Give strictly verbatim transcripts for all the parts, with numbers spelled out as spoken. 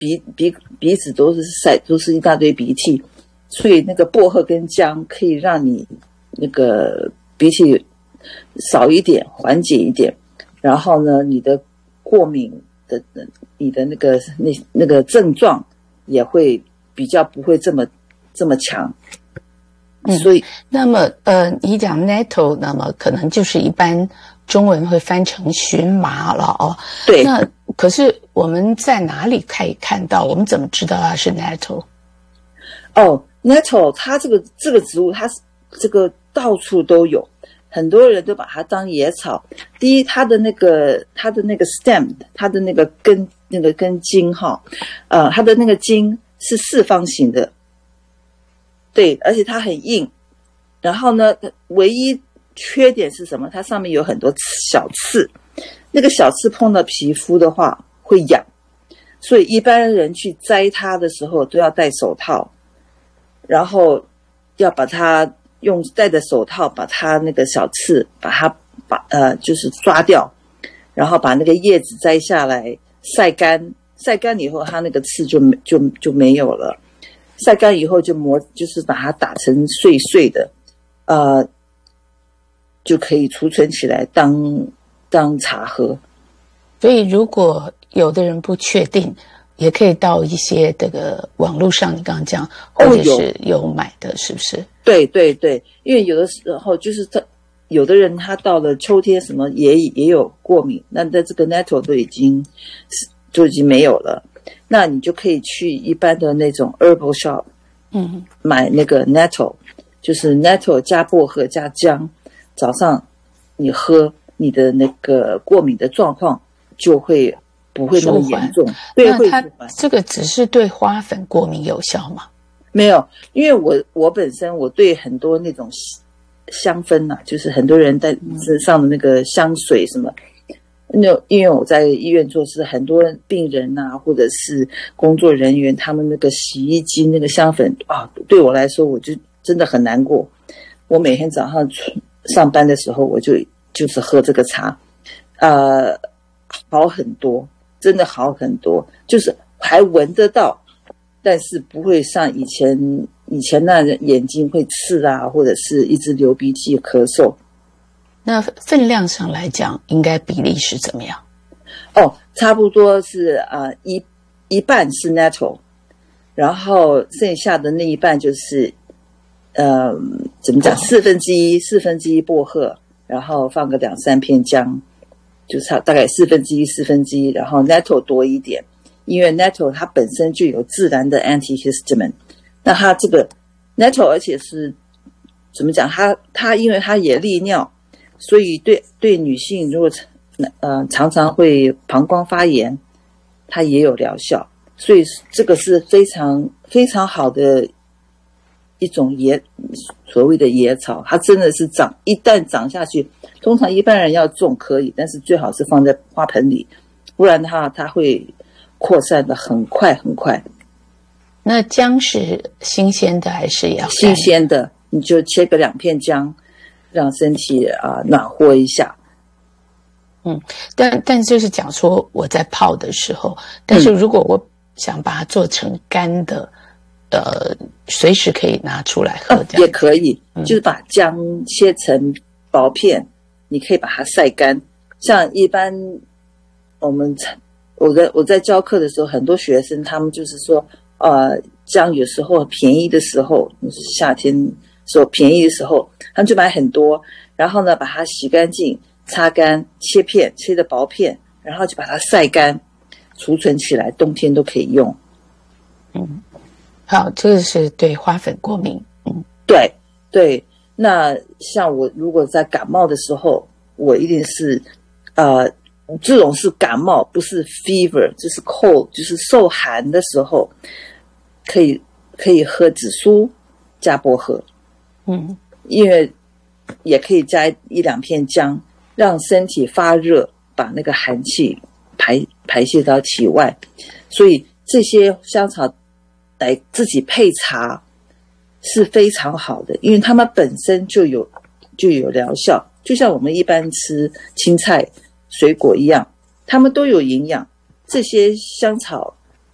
鼻鼻鼻子都是塞都是一大堆鼻涕，所以那个薄荷跟姜可以让你那个鼻涕少一点，缓解一点。然后呢，你的过敏的你的那个那那个症状也会比较不会这么这么强。 嗯，所以那么呃，你讲 nettle， 那么可能就是一般中文会翻成荨麻了哦。 对。 那可是我们在哪里可以看到？我们怎么知道它是 nettle？ 哦 ，nettle 它这个这个植物，它这个到处都有。很多人都把它当野草。第一，它的那个它的那个 stem， 它的那个根那个根茎哈，呃，它的那个茎是四方形的，对，而且它很硬。然后呢，唯一缺点是什么？它上面有很多小刺，那个小刺碰到皮肤的话会痒，所以一般人去摘它的时候都要戴手套，然后要把它。用戴着手套把它那个小刺把它把呃就是抓掉，然后把那个叶子摘下来晒干，晒干以后它那个刺就就就没有了。晒干以后就磨，就是把它打成碎碎的，呃，就可以储存起来当当茶喝。 所以如果有的人不确定，也可以到一些这个网络上，你刚刚讲，或者是有买的，是不是？ 对对对，因为有的时候就是他有的人他到了秋天什么也也有过敏，那在这个 nettle 都已经就已经没有了，那你就可以去一般的那种 herbal shop， 嗯，买那个 nettle， 就是 nettle 加薄荷加姜，早上你喝，你的那个过敏的状况就会不会那么严重。对，会舒缓。 这个只是对花粉过敏有效吗？ 没有，因为我我本身我对很多那种香氛呐、啊，就是很多人在身上的那个香水什么，那因为我在医院做事，很多病人呐、啊，或者是工作人员，他们那个洗衣机那个香粉啊，对我来说我就真的很难过。我每天早上上班的时候，我就就是喝这个茶，呃，好很多，真的好很多，就是还闻得到。但是不会像以前以前那眼睛会刺啊，或者是一直流鼻涕咳嗽。 那分量上来讲，应该比例是怎么样？ 哦，差不多是呃一一半是 nettle， 然后剩下的那一半就是呃怎么讲，四分之一四分之一薄荷，然后放个两三片姜，就差大概四分之一四分之一，然后 nettle 多一点。因为 nettle 它本身就有自然的 antihistamine， 那它这个 nettle 而且是怎么讲？它它因为它也利尿，所以对对女性如果呃常常会膀胱发炎，它也有疗效，所以这个是非常非常好的一种野所谓的野草，它真的是长一旦长下去，通常一般人要种可以，但是最好是放在花盆里，不然它它会扩散的很快很快。 那姜是新鲜的还是要新鲜的？你就切个两片姜，让身体啊、呃、暖和一下。 嗯，但但就是讲说我在泡的时候，但是如果我想把它做成干的，嗯、呃，随时可以拿出来喝，这样、 哦、也可以、嗯，就是把姜切成薄片，你可以把它晒干。像一般我们。我在我在教课的时候，很多学生他们就是说，呃，姜有时候便宜的时候，夏天说便宜的时候，他们就买很多，然后呢把它洗干净、擦干、切片，切的薄片，然后就把它晒干，储存起来，冬天都可以用。 嗯，好，这个是对花粉过敏。嗯， 对对。那像我如果在感冒的时候，我一定是呃。这种是感冒，不是 fever， 就是 cold， 就是受寒的时候，可以可以喝紫苏加薄荷，嗯，因为也可以加一两片姜，让身体发热，把那个寒气排排泄到体外。所以这些香草来自己配茶是非常好的，因为它们本身就有就有疗效，就像我们一般吃青菜水果一样，它们都有营养。这些香草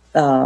呃。